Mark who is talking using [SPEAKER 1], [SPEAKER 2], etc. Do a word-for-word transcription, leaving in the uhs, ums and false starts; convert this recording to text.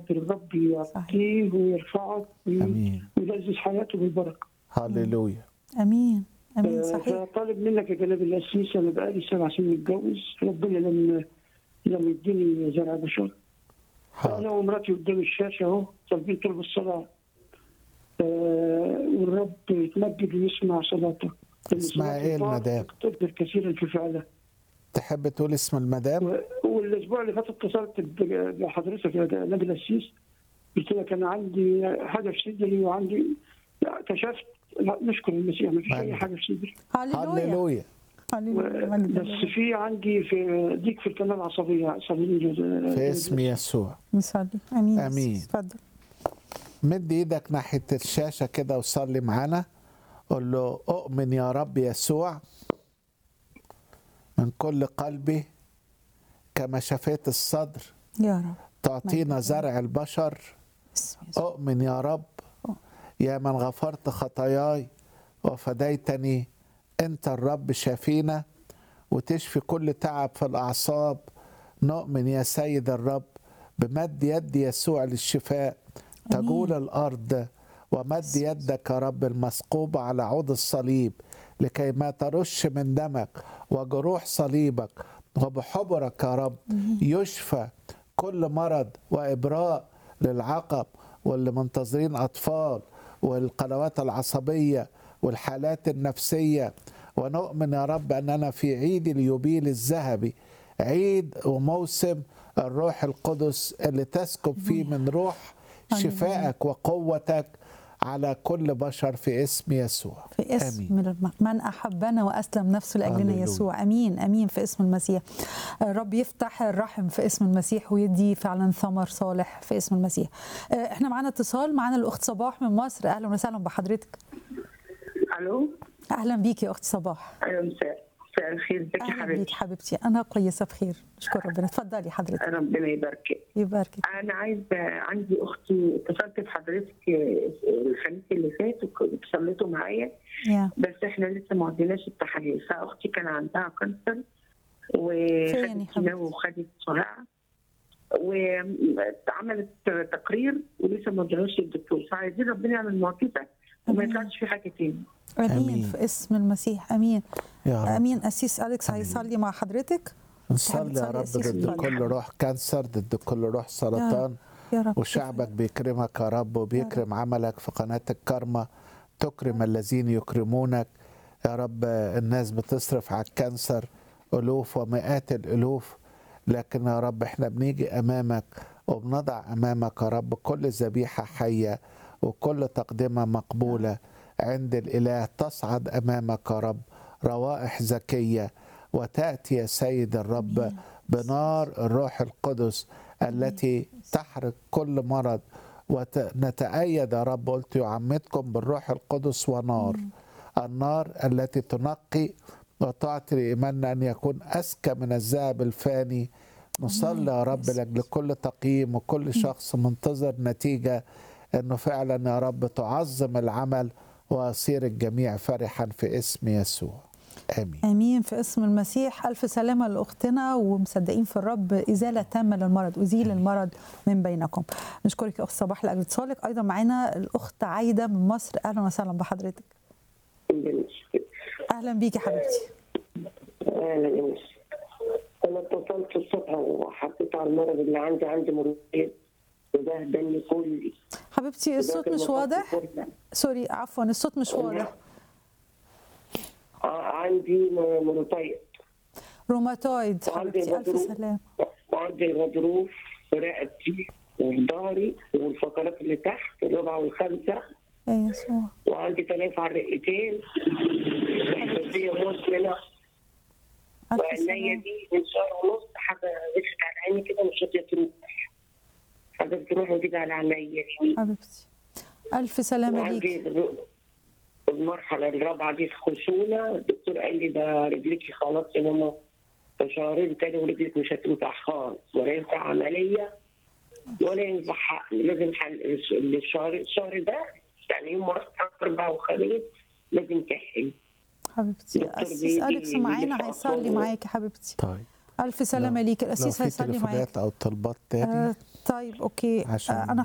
[SPEAKER 1] الرب يعطيه ويرفعه
[SPEAKER 2] امين.
[SPEAKER 1] ويلذذ حياته بالبركه.
[SPEAKER 2] هللويا.
[SPEAKER 3] امين امين. صحيح.
[SPEAKER 1] فطالب منك يا جناب القسيس، انا بقالي سبع سنين متجوز، ربنا لم لم يديني زرع بشر. انا ومراتي قدام الشاشه اهو طالبين طلب الصلاه، آه والرب يتمجد ويسمع صلاتك.
[SPEAKER 2] اسمها ايه المدام؟
[SPEAKER 1] تقدر كثيرا في فعلها.
[SPEAKER 2] تحب تقول اسم المدام؟
[SPEAKER 1] والاسبوع اللي فات اتصلت بحضرتك يا جناب القسيس، قلت لك انا عندي حاجه في صدري وعندي كشفت. لا نشكر المسيح، ما فيش اي حاجه في صدري.
[SPEAKER 2] هللويا.
[SPEAKER 1] بس في عندي في ضيق في القناه العصبيه.
[SPEAKER 2] في اسم يسوع
[SPEAKER 3] نصلي. امين
[SPEAKER 2] امين.
[SPEAKER 3] اتفضل.
[SPEAKER 2] مد ايدك ناحيه الشاشه كده وصلي معانا. قول له اؤمن يا رب يسوع من كل قلبي كما شفيت الصدر
[SPEAKER 3] يا رب
[SPEAKER 2] تعطينا زرع البشر. اؤمن يا رب يا من غفرت خطاياي وفديتني، انت الرب شافينا وتشفي كل تعب في الاعصاب. نؤمن يا سيد الرب بمد يد يسوع للشفاء. تجول الارض ومد يدك يا رب المثقوبة على عود الصليب لكي ما ترش من دمك وجروح صليبك، وبحبرك يا رب يشفى كل مرض وإبراء للعقب واللي منتظرين أطفال والقنوات العصبية والحالات النفسية. ونؤمن يا رب أننا في عيد اليوبيل الذهبي، عيد وموسم الروح القدس اللي تسكب فيه من روح شفائك وقوتك على كل بشر في اسم يسوع.
[SPEAKER 3] في اسم
[SPEAKER 2] آمين.
[SPEAKER 3] من أحبنا وأسلم نفسه لأجلنا يسوع. أمين أمين في اسم المسيح. الرب يفتح الرحم في اسم المسيح ويدي فعلا ثمر صالح في اسم المسيح. احنا معانا اتصال، معانا الأخت صباح من مصر. أهلا وسهلا بحضرتك.
[SPEAKER 4] ألو.
[SPEAKER 3] أهلا بيكي يا أخت صباح.
[SPEAKER 4] أهلا مساء مساء الخير. ازيك يا
[SPEAKER 3] أهلا
[SPEAKER 4] حبيبتي؟
[SPEAKER 3] بيك حبيبتي، أنا كويسة بخير نشكر ربنا. اتفضلي حضرتك.
[SPEAKER 4] ربنا يباركك.
[SPEAKER 3] يباركك.
[SPEAKER 4] أنا عايزة، عندي أختي اتصلت بحضرتك الخميس اللي فات وصليتوا معايا
[SPEAKER 3] yeah.
[SPEAKER 4] بس إحنا لسه ما عندناش التحاليل. فأختي كان عندها كانسر وخدت كيماوي وخدت صراع وعملت تقرير ولسه ما ادالوش الدكتور، فعايزين ربنا يعمل معجزة وما يطلعش في حاجة تاني.
[SPEAKER 3] أمين.
[SPEAKER 2] أمين
[SPEAKER 3] في اسم المسيح. أمين
[SPEAKER 2] يا رب.
[SPEAKER 3] أمين. أسيس أليكس هيصلي مع حضرتك.
[SPEAKER 2] نصلي يا رب ضد كل روح كانسر، ضد كل روح سرطان.
[SPEAKER 3] يا رب.
[SPEAKER 2] وشعبك بيكرمك يا رب وبيكرم عملك في قناة الكرمة. تكرم الذين يكرمونك يا رب. الناس بتصرف على الكانسر ألوف ومئات الألوف، لكن يا رب احنا بنيجي أمامك وبنضع أمامك يا رب كل ذبيحة حية وكل تقدمة مقبولة عند الإله. تصعد أمامك يا رب روائح زكية وتأتي يا سيد الرب بنار الروح القدس التي تحرق كل مرض. ونتأيد يا رب، قلت يعمدكم بالروح القدس ونار، النار التي تنقي وتعطي لإيماننا أن يكون أزكى من الذهب الفاني. نصلي يا رب لأجل كل تقييم وكل شخص منتظر نتيجة، أنه فعلا يا رب تعظم العمل ويصير الجميع فرحا في اسم يسوع. آمين.
[SPEAKER 3] آمين في اسم المسيح. ألف سلامة لأختنا ومصدقين في الرب إزالة تامة للمرض، أزيل المرض من بينكم. نشكرك يا أخت صباح لأجل اتصالك. أيضا معنا الأخت عايدة من مصر. أهلا وسهلا بحضرتك. أهلا بيكي حبيبتي.
[SPEAKER 5] أهلا يا مس. أنا اتصلت الصبح وحطيت على المرض اللي عندي، عندي مرضين وده دني كلي.
[SPEAKER 3] حبيبتي الصوت مش واضح. سوري عفوا الصوت مش واضح.
[SPEAKER 5] عندي روماتويد.
[SPEAKER 3] روماتويد حبيبتي ألف سلامة.
[SPEAKER 5] وعندي غضروف في رقبتي وفي ظهري والفقرات اللي تحت الرابعة والخامسة.
[SPEAKER 3] يا يسوع.
[SPEAKER 5] وعندي تلف على الرئتين. حساسية مسلمة. وعينيا دي من شهر ونص حاجة دخلت على عيني كده مش راضية تروح. حاجة بتروح وتيجي على عينيا.
[SPEAKER 3] حبيبتي ألف سلامة ليك.
[SPEAKER 5] المرحلة الرابعة دي خشونة، الدكتور قال لي ده رجليكي خلاص يا ماما شهرين تاني ورجلك مش هتنفع خالص، ولا ينفع عملية ولا ينفع حقن، لازم حل الشهر الشهر ده يعني يوم أربعة وخميس لازم تحقن.
[SPEAKER 3] حبيبتي أسيس أليكس معانا هيصلي معاكي حبيبتي.
[SPEAKER 2] طيب
[SPEAKER 3] الف سلامه ليك.
[SPEAKER 2] لو
[SPEAKER 3] القسيس
[SPEAKER 2] في
[SPEAKER 3] هيصلي معاك
[SPEAKER 2] تليفونات او طلبات تاني.
[SPEAKER 3] آه طيب اوكي.
[SPEAKER 2] عشان
[SPEAKER 3] آه انا